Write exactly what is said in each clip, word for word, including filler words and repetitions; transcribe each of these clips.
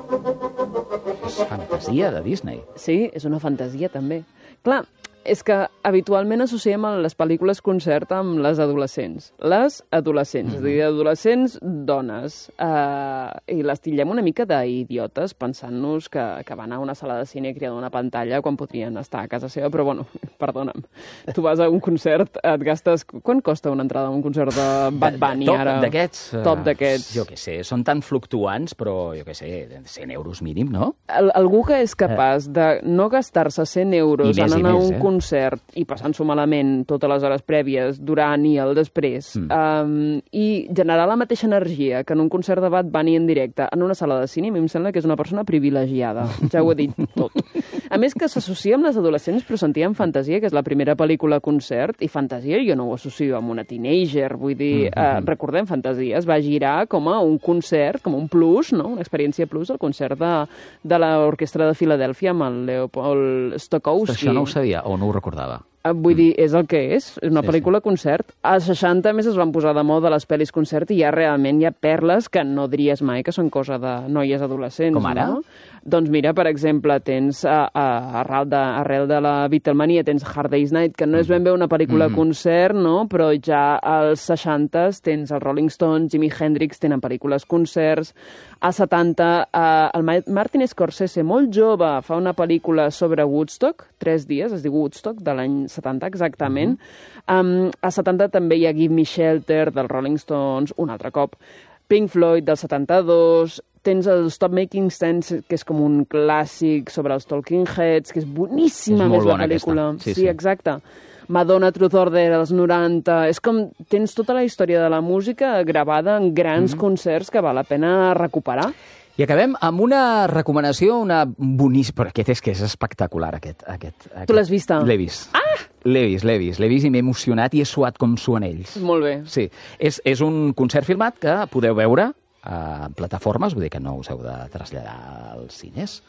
És fantasia de Disney. Sí, és una fantasia també. Clar, és que habitualment associem les pel·lícules concert amb les adolescents. Les adolescents, mm-hmm. és a dir, adolescents dones. Uh, I les titllem una mica d'idiotes pensant-nos que, que van a una sala de cine i crear una pantalla quan podrien estar a casa seva, però bueno, perdona'm, tu vas a un concert, et gastes... Quan costa una entrada a un concert de Bad Bunny top ara? D'aquests... Top d'aquests. Jo què sé, són tan fluctuants, però jo què sé, cent euros mínim, no? Al, algú que és capaç de no gastar-se cent euros més, en anar a més, un eh? concert i passant-s'ho malament totes les hores prèvies, durant i el després, mm. um, i generar la mateixa energia que en un concert de Bad Bunny en directe en una sala de cine, a mi em sembla que és una persona privilegiada. Ja ho he dit tot. A més que s'associa amb les adolescents, però sentia en Fantasia, que és la primera pel·lícula concert, i Fantasia jo no ho associo amb una teenager, vull dir, mm-hmm. uh, recordem, Fantasia es va girar com a un concert, com un plus, no? Una experiència plus, el concert de, de l'Orquestra de Filadèlfia amb el Leopold Stokowski. Això no ho sabia, o no ho recordava. Vull dir, és el que és, és una sí, pel·lícula sí. concert. Als seixanta, més, es van posar de moda les pel·lis concert i ja realment hi ha perles que no diries mai que són cosa de noies adolescents. Com ara? No? Doncs mira, per exemple, tens a, a, arrel, de, arrel de la Beatlemania, tens Hard Day's Night, que no és ben bé una pel·lícula mm-hmm. concert, no? Però ja als seixantes tens els Rolling Stones, Jimi Hendrix tenen pel·lícules concerts. A setanta, eh, el Martin Scorsese, molt jove, fa una pel·lícula sobre Woodstock, tres dies, es diu Woodstock, de l'any setanta exactament. Mm-hmm. um, a setanta també hi ha Give Me Shelter, dels Rolling Stones, un altre cop. Pink Floyd, del setanta-dos, tens el Stop Making Sense, que és com un clàssic sobre els Talking Heads, que és boníssima, és més la bona pel·lícula. Sí, sí, sí, exacte. Madonna, Truth Order, als noranta... És com, tens tota la història de la música gravada en grans mm-hmm. concerts que val la pena recuperar. I acabem amb una recomanació, una boníssima... Però aquest és que és espectacular, aquest. aquest, aquest. Tu l'has vista? L'he vist. Ah! L'he vist, l'he vist. L'he vist i m'he emocionat i he suat com suen ells. Molt bé. Sí. És, és un concert filmat que podeu veure a plataformes, vull dir que no us heu de traslladar als cines.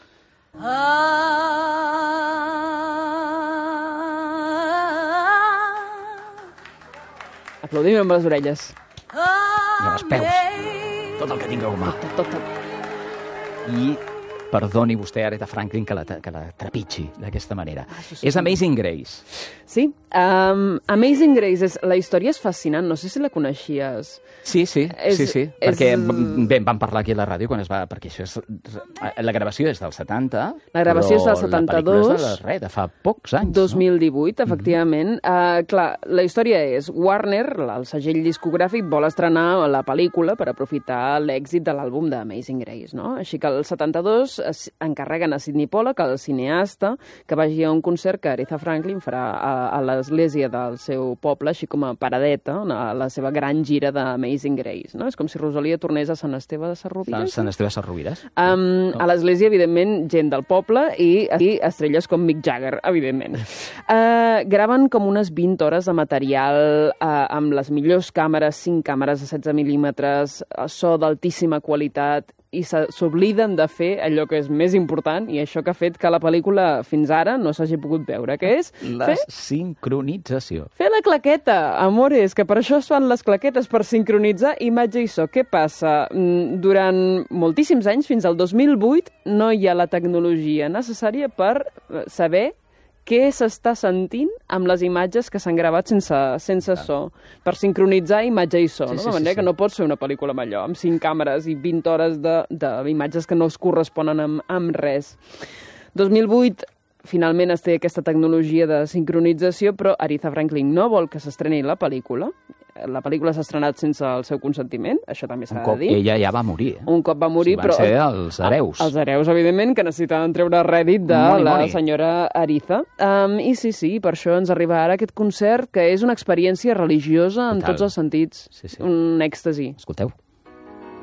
Aplaudim amb les orelles. I amb els peus. Tot el que tingueu a mà. Tot, tot, tot. I perdoni vostè, Aretha Franklin, que la, que la trepitgi d'aquesta manera. Ah, sí, sí, és sí. Amazing Grace. Sí, um, Amazing Grace, és, la història és fascinant, no sé si la coneixies. Sí, sí, és, sí, sí, és... perquè bé, en vam parlar aquí a la ràdio quan es va... Perquè això és... La gravació és del setanta, la gravació és del però setanta-dos, la pel·lícula és de, res, de fa pocs anys. dos mil divuit, no? efectivament. Mm-hmm. uh, clar, la història és Warner, el segell discogràfic, vol estrenar la pel·lícula per aprofitar l'èxit de l'àlbum d'Amazing Grace, no? Així que el setanta-dos encarreguen a Sidney Pollack, el cineasta, que vagi a un concert que Aretha Franklin farà a, a l'església del seu poble, així com a paradeta, a la seva gran gira d'Amazing Grace, no? És com si Rosalia tornés a Sant Esteve de Sarrovires. Sant Esteve de Sarrovires. Um, no. A l'església, evidentment, gent del poble i aquí estrelles com Mick Jagger, evidentment. Uh, graven com unes vint hores de material uh, amb les millors càmeres, cinc càmeres de setze mil·límetres, so d'altíssima qualitat, i s'obliden de fer allò que és més important i això que ha fet que la pel·lícula fins ara no s'hagi pogut veure, que és... La fer... sincronització. Fer la claqueta, amores, que per això es fan les claquetes, per sincronitzar imatge i so. Què passa? Durant moltíssims anys, fins al dos mil vuit, no hi ha la tecnologia necessària per saber què s'està sentint amb les imatges que s'han gravat sense, sense so, per sincronitzar imatge i so, sí, no? Sí, de manera sí, que sí. no pots fer una pel·lícula amb allò, amb cinc càmeres i vint hores d'imatges que no es corresponen amb, amb res. dos mil vuit, finalment es té aquesta tecnologia de sincronització, però Aretha Franklin no vol que s'estreni la pel·lícula. La pel·lícula s'ha estrenat sense el seu consentiment, això també s'ha de dir. Ella ja va morir. Eh? Un cop va morir, sí, però... Van ser els hereus. Els hereus, evidentment, que necessitaven treure rèdit de moni, la moni. senyora Aretha. Um, I sí, sí, per això ens arriba ara aquest concert, que és una experiència religiosa en Total. tots els sentits. Sí, sí. Un èxtasi. Escolteu.